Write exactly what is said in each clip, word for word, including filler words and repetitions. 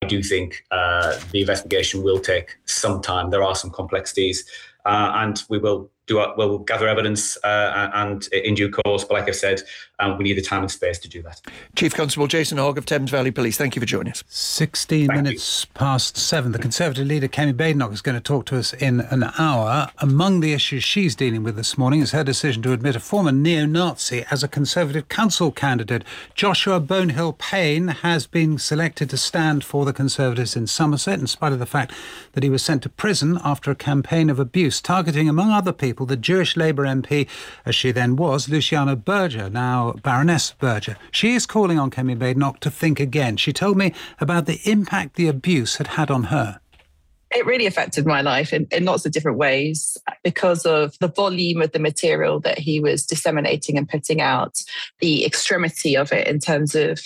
do think uh, the investigation will take some time. There are some complexities, uh, and we will do our, we'll gather evidence uh, and in due course. But like I said, um, we need the time and space to do that. Chief Constable Jason Hogg of Thames Valley Police, thank you for joining us. sixteen Thank minutes you. Past seven. The Conservative leader, Kemi Badenoch, is going to talk to us in an hour. Among the issues she's dealing with this morning is her decision to admit a former neo-Nazi as a Conservative council candidate. Joshua Bonehill Payne has been selected to stand for the Conservatives in Somerset, in spite of the fact that he was sent to prison after a campaign of abuse, targeting, among other people, the Jewish Labour M P, as she then was, Luciana Berger, now Baroness Berger. She is calling on Kemi Badenoch to think again. She told me about the impact the abuse had had on her. It really affected my life in, in lots of different ways because of the volume of the material that he was disseminating and putting out, the extremity of it in terms of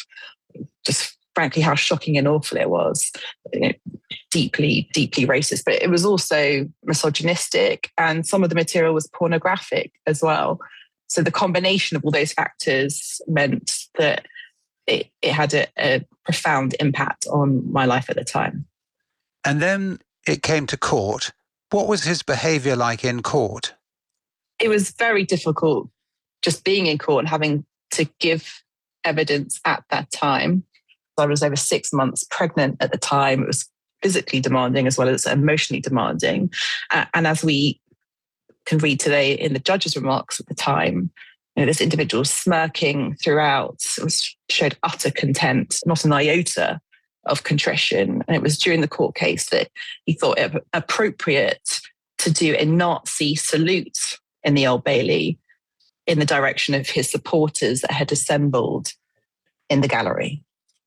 just frankly how shocking and awful it was. You know, deeply, deeply racist, but it was also misogynistic, and some of the material was pornographic as well. So the combination of all those factors meant that it, it had a, a profound impact on my life at the time. And then it came to court. What was his behaviour like in court? It was very difficult just being in court and having to give evidence at that time. I was over six months pregnant at the time. It was physically demanding as well as emotionally demanding. Uh, and as we can read today in the judge's remarks at the time, you know, this individual was smirking throughout. It was, showed utter contempt, not an iota of contrition. And it was during the court case that he thought it appropriate to do a Nazi salute in the Old Bailey in the direction of his supporters that had assembled in the gallery.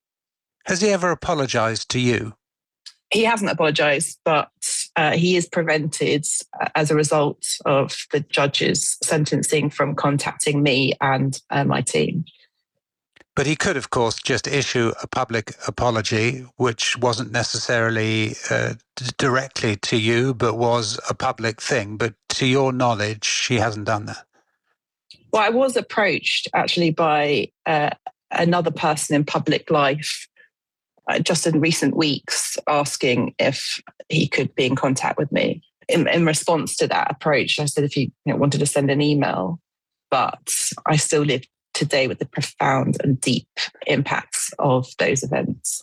Has he ever apologised to you? He hasn't apologised, but uh, he is prevented uh, as a result of the judge's sentencing from contacting me and uh, my team. But he could, of course, just issue a public apology, which wasn't necessarily uh, d- directly to you, but was a public thing. But to your knowledge, he hasn't done that. Well, I was approached actually by uh, another person in public life uh, just in recent weeks asking if he could be in contact with me. In, in response to that approach, I said if he you know, wanted to send an email, but I still live today with the profound and deep impacts of those events.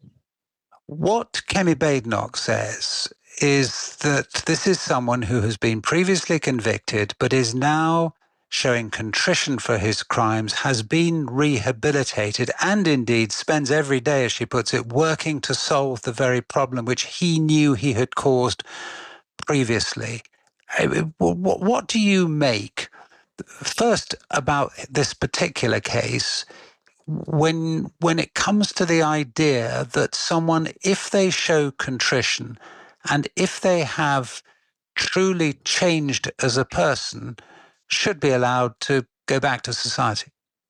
What Kemi Badenoch says is that this is someone who has been previously convicted but is now showing contrition for his crimes, has been rehabilitated, and indeed spends every day, as she puts it, working to solve the very problem which he knew he had caused previously. What, what do you make, first, about this particular case, when when it comes to the idea that someone, if they show contrition and if they have truly changed as a person, should be allowed to go back to society?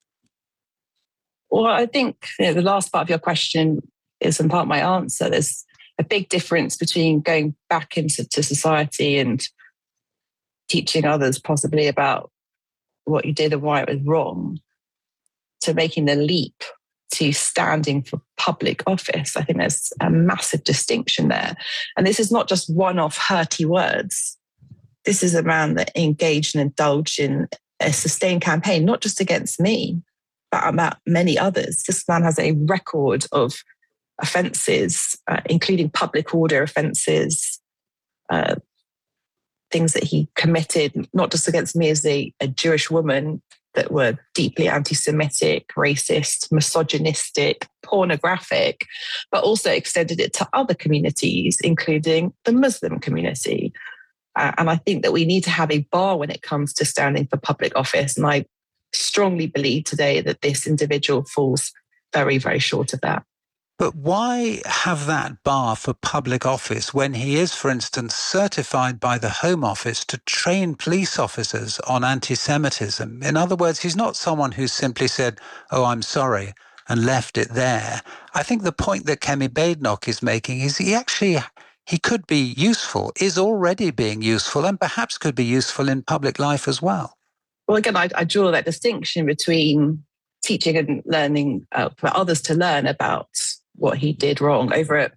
Well, I think you know, the last part of your question is in part my answer. There's a big difference between going back into to society and teaching others possibly about what you did and why it was wrong, to making the leap to standing for public office. I think there's a massive distinction there. And this is not just one-off hurty words. This is a man that engaged and indulged in a sustained campaign, not just against me, but about many others. This man has a record of offences, uh, including public order offences, uh, things that he committed, not just against me as a, a Jewish woman, that were deeply anti-Semitic, racist, misogynistic, pornographic, but also extended it to other communities, including the Muslim community. Uh, and I think that we need to have a bar when it comes to standing for public office. And I strongly believe today that this individual falls very, very short of that. But why have that bar for public office when he is, for instance, certified by the Home Office to train police officers on anti-Semitism? In other words, he's not someone who simply said, oh, I'm sorry, and left it there. I think the point that Kemi Badenoch is making is he actually, he could be useful, is already being useful, and perhaps could be useful in public life as well. Well, again, I, I draw that distinction between teaching and learning uh, for others to learn about what he did wrong over a